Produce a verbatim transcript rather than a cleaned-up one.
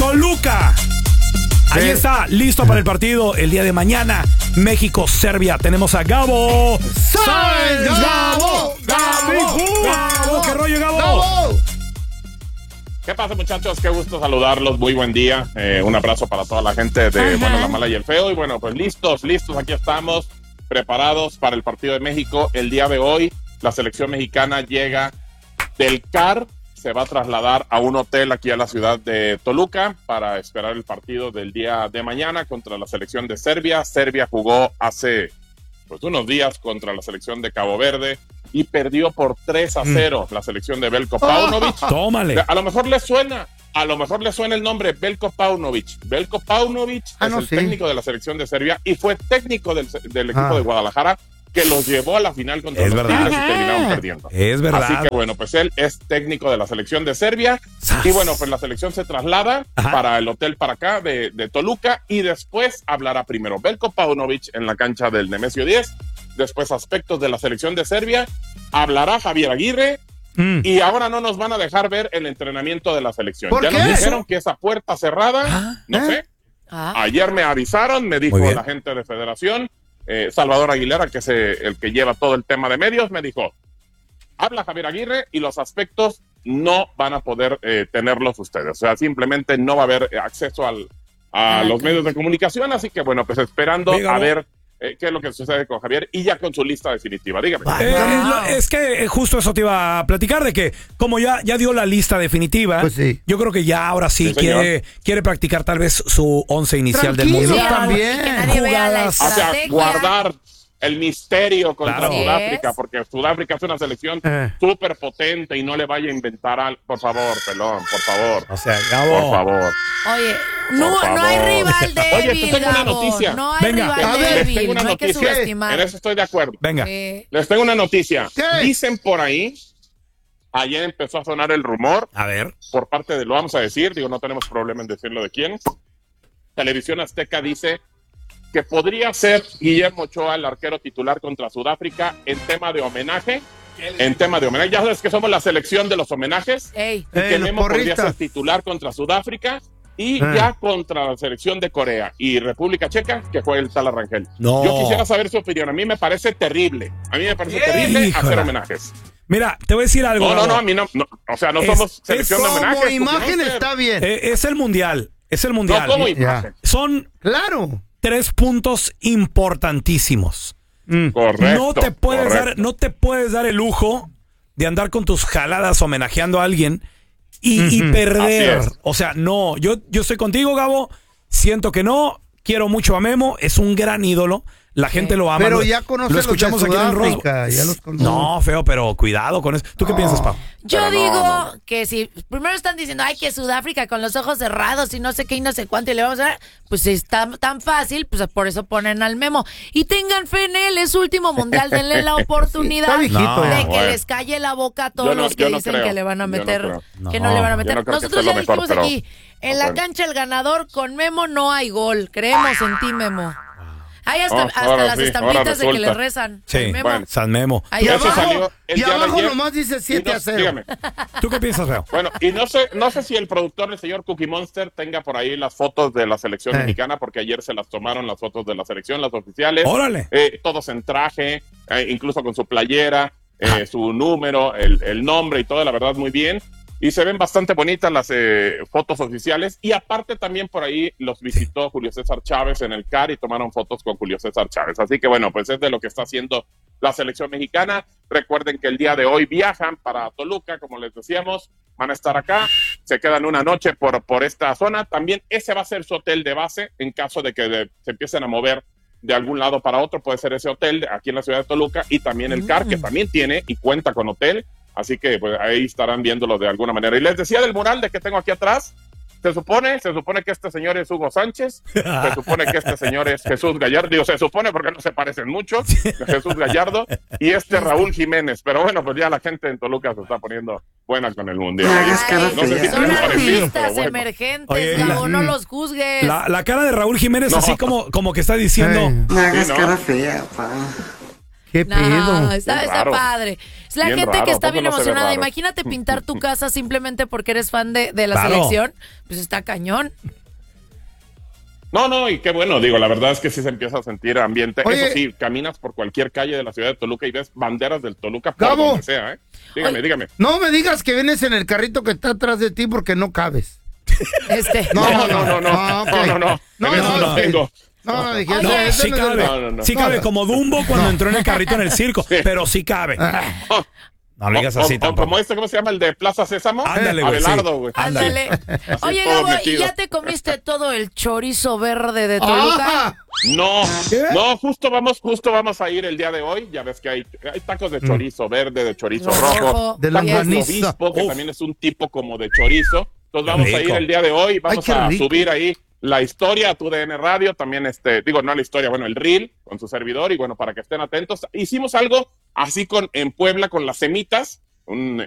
Toluca. Ahí sí. está, listo para el partido el día de mañana. México-Serbia. Tenemos a Gabo Sáenz. Gabo, Gabo, Gabo. ¿Qué rollo, Gabo? Gabo. ¿Qué pasa, muchachos? Qué gusto saludarlos. Muy buen día. Eh, un abrazo para toda la gente de Ajá. bueno, La Mala y el Feo. Y bueno, pues listos, listos. Aquí estamos, preparados para el partido de México. El día de hoy, la selección mexicana llega del C A R. Se va a trasladar a un hotel aquí a la ciudad de Toluca para esperar el partido del día de mañana contra la selección de Serbia. Serbia jugó hace pues, unos días contra la selección de Cabo Verde y perdió por tres a cero mm. la selección de Veljko Paunovic. Tómale. A lo mejor le suena, a lo mejor le suena el nombre Veljko Paunovic. Veljko Paunovic ah, es no, el sí. técnico de la selección de Serbia y fue técnico del, del equipo ah. de Guadalajara, que los llevó a la final contra es los Tigres y terminaron perdiendo. Es verdad. Así que bueno, pues él es técnico de la selección de Serbia. ¡Sas! Y bueno, pues la selección se traslada Ajá. para el hotel para acá de, de Toluca y después hablará primero Veljko Paunovic en la cancha del Nemesio diez, después aspectos de la selección de Serbia, hablará Javier Aguirre mm. y ahora no nos van a dejar ver el entrenamiento de la selección. Ya nos dijeron que esa puerta cerrada, ¿Ah? no ¿Eh? sé, ¿Ah? ayer me avisaron, me dijo la gente de Federación, Eh, Salvador Aguilera, que es el que lleva todo el tema de medios, me dijo, habla Javier Aguirre y los aspectos no van a poder eh, tenerlos ustedes. O sea, simplemente no va a haber acceso al, a los medios de comunicación, así que bueno, pues esperando Dígame. a ver eh, qué es lo que sucede con Javier y ya con su lista definitiva. Dígame. Eh, wow. Es que justo eso te iba a platicar, de que como ya, ya dio la lista definitiva, pues sí. yo creo que ya ahora sí, sí quiere, quiere practicar tal vez su once inicial Tranquilo, del Mundial. También. Que nadie vea la o sea, guardar el misterio contra claro. Sudáfrica, porque Sudáfrica es una selección eh. súper potente y no le vaya a inventar algo. Por favor, pelón, por favor. O sea, Gabo. Por favor. Oye, no, no hay rival débil, Oye, te tengo una noticia. No hay Venga. rival a ver, débil, les tengo una no noticia. hay que subestimar. En eso estoy de acuerdo. Venga. Sí. Les tengo una noticia. ¿Qué? Dicen por ahí, ayer empezó a sonar el rumor. A ver. Por parte de, lo vamos a decir, digo, no tenemos problema en decirlo de quién. Televisión Azteca dice que podría ser Guillermo Ochoa el arquero titular contra Sudáfrica en tema de homenaje. En tema de homenaje. Ya sabes que somos la selección de los homenajes. Ey. Y que Ey, Memo podría ser titular contra Sudáfrica y eh. ya contra la selección de Corea y República Checa, que fue el tal Arrangel. No. Yo quisiera saber su opinión. A mí me parece terrible. A mí me parece Ey, terrible híjole. hacer homenajes. Mira, te voy a decir algo. No, no, no, a mí no, no. O sea, no es, somos selección de homenajes. Como imagen está bien. Eh, es el mundial. Es el mundial. No, como imagen. Son. Claro. Tres puntos importantísimos. Mm. Correcto. No te puedes correcto. dar, no te puedes dar el lujo de andar con tus jaladas homenajeando a alguien y, uh-huh. y perder. O sea, no. Yo, yo estoy contigo, Gabo. Siento que no. Quiero mucho a Memo. Es un gran ídolo. La gente sí. lo ama. Pero ya conoces lo escuchamos los de aquí en el Sudáfrica, ya los No, feo, pero cuidado con eso. ¿Tú qué no. piensas, Pau? Yo pero digo no, no. que si primero están diciendo, ay, que Sudáfrica con los ojos cerrados y no sé qué y no sé cuánto y le vamos a dar, pues si está tan fácil, pues por eso ponen al Memo. Y tengan fe en él, es su último mundial, denle la oportunidad sí, no, de que bueno. les calle la boca a todos no, los que no dicen creo. que le van a meter, no que no, no le van a meter. No Nosotros ya mejor, dijimos pero... aquí, en la cancha el ganador con Memo no hay gol, creemos en ti, Memo. Hay hasta, oh, hasta las sí, estampitas de que le rezan. Sí, Memo. bueno, San Memo. Ahí y abajo, abajo, el y abajo ayer, nomás dice siete a cero. Dígame. ¿Tú qué piensas, Feo? Bueno, y no sé, no sé si el productor, el señor Cookie Monster, tenga por ahí las fotos de la selección eh. mexicana, porque ayer se las tomaron las fotos de la selección, las oficiales. ¡Órale! Eh, todos en traje, eh, incluso con su playera, eh, su número, el, el nombre y todo, la verdad, muy bien. Y se ven bastante bonitas las eh, fotos oficiales. Y aparte también por ahí los visitó Julio César Chávez en el C A R y tomaron fotos con Julio César Chávez. Así que bueno, pues es de lo que está haciendo la selección mexicana. Recuerden que el día de hoy viajan para Toluca, como les decíamos. Van a estar acá, se quedan una noche por, por esta zona. También ese va a ser su hotel de base en caso de que de, se empiecen a mover de algún lado para otro. Puede ser ese hotel aquí en la ciudad de Toluca y también el C A R, que también tiene y cuenta con hotel. Así que pues ahí estarán viéndolo de alguna manera. Y les decía del mural de que tengo aquí atrás. Se supone, se supone que este señor es Hugo Sánchez. Se supone que este señor es Jesús Gallardo. Digo, se supone porque no se parecen mucho. Jesús Gallardo. Y este Raúl Jiménez. Pero bueno, pues ya la gente en Toluca se está poniendo buena con el mundial. Ay, no sé si son artistas bueno. emergentes, Oye, Gabo, la, no los juzgues. La, la cara de Raúl Jiménez no. así como, como que está diciendo... Hey. No hagas sí, ¿no? cara fea, pa. ¿Qué No, pedo? está, está raro. padre. Es la Bien gente raro, que está ¿a poco bien no se ve emocionada. raro? Imagínate pintar tu casa simplemente porque eres fan de, de la Claro. selección. Pues está cañón. No, no, y qué bueno, digo, la verdad es que sí se empieza a sentir ambiente. Oye. Eso sí, caminas por cualquier calle de la ciudad de Toluca y ves banderas del Toluca por Gabo. donde sea, ¿eh? Dígame, Oye. dígame. No me digas que vienes en el carrito que está atrás de ti porque no cabes. Este. No, no, no, no, no, Ah, ok. no, no, no, No, en eso no, no sí. tengo. No, no, dije, Oye. no, No, ese sí no es el- cabe. No, no, no. Sí cabe, No. como Dumbo cuando entró en el carrito en el circo, pero sí cabe. Oh, No le digas o- así o- o tampoco. como este, ¿cómo se llama? El de Plaza Sésamo. Ándale, güey, Abelardo, sí. güey. Ándale. Oye, todo Gabo, ¿y metido. ya te comiste todo el chorizo verde de Toluca? Ah, No, ¿Qué? no, justo vamos, justo vamos a ir el día de hoy. Ya ves que hay, hay tacos de chorizo verde, de chorizo Rojo, rojo, de tacos de longaniza. obispo, que Uf. también es un tipo como de chorizo. Entonces vamos a rico. ir el día de hoy, vamos qué a rico. subir ahí la historia a tu D N Radio, también este, digo, no la historia, bueno, el reel con su servidor y bueno, para que estén atentos. Hicimos algo así con en Puebla con las semitas, un